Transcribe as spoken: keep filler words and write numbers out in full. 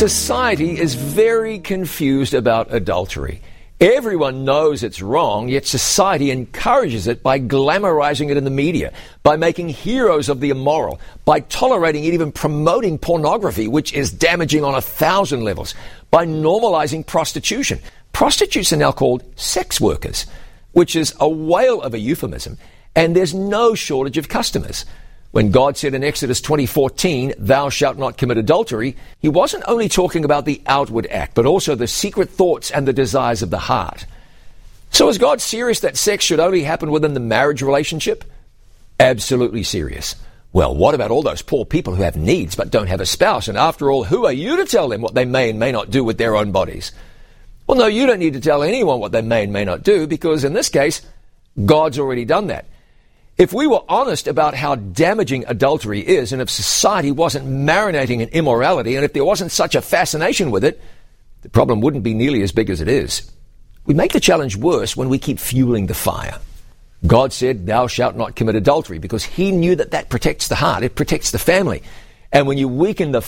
Society is very confused about adultery. Everyone knows it's wrong, yet society encourages it by glamorizing it in the media, by making heroes of the immoral, by tolerating it, even promoting pornography, which is damaging on a thousand levels, by normalizing prostitution. Prostitutes are now called sex workers, which is a whale of a euphemism, and there's no shortage of customers. When God said in Exodus twenty fourteen, "Thou shalt not commit adultery," he wasn't only talking about the outward act, but also the secret thoughts and the desires of the heart. So is God serious that sex should only happen within the marriage relationship? Absolutely serious. Well, what about all those poor people who have needs but don't have a spouse? And after all, who are you to tell them what they may and may not do with their own bodies? Well, no, you don't need to tell anyone what they may and may not do, because in this case, God's already done that. If we were honest about how damaging adultery is, and if society wasn't marinating in immorality, and if there wasn't such a fascination with it, the problem wouldn't be nearly as big as it is. We make the challenge worse when we keep fueling the fire. God said, "Thou shalt not commit adultery," because he knew that that protects the heart, it protects the family. And when you weaken the